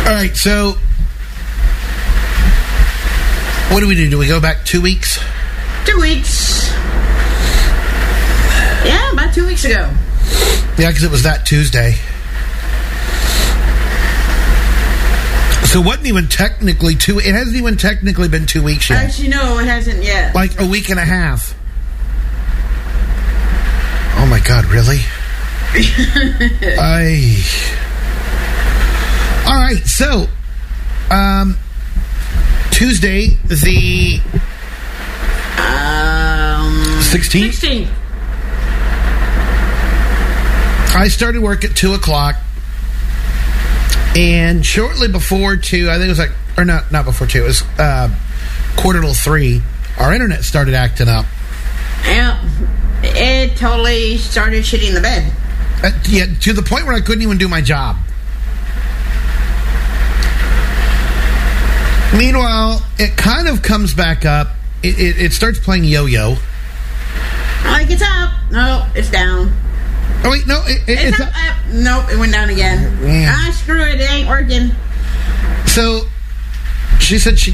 All right, so what do we do? Do we go back 2 weeks? 2 weeks. Yeah, about 2 weeks ago. Yeah, because it was that Tuesday. So it wasn't even technically it hasn't even technically been 2 weeks yet. Actually, no, it hasn't yet. Like a week and a half. Oh my God, really? All right, so Tuesday, the 16th? 16th. I started work at 2 o'clock, and shortly before 2, I think it was like, or not before 2, it was 2:45, our internet started acting up. Yeah, it totally started shitting the bed. Yeah, to the point where I couldn't even do my job. Meanwhile, it kind of comes back up. It starts playing yo-yo. Like, it's up. No, it's down. Oh, wait, no, it's up. Nope, it went down again. Yeah. Screw it, it ain't working. So, she said she